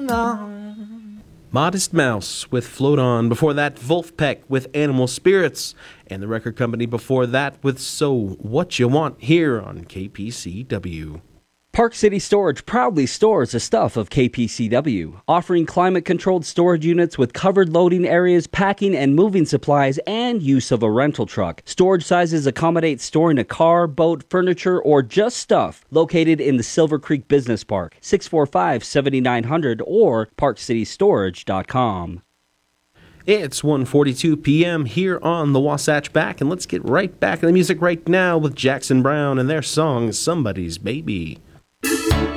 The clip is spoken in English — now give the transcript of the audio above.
long. Modest Mouse with Float On. Before that, Wolfpack with Animal Spirits. And the record company before that with So What You Want here on KPCW. Park City Storage proudly stores the stuff of KPCW, offering climate-controlled storage units with covered loading areas, packing and moving supplies, and use of a rental truck. Storage sizes accommodate storing a car, boat, furniture, or just stuff. Located in the Silver Creek Business Park, 645-7900 or parkcitystorage.com. It's 1:42 p.m. here on the Wasatch Back, and let's get right back in the music right now with Jackson Browne and their song, Somebody's Baby.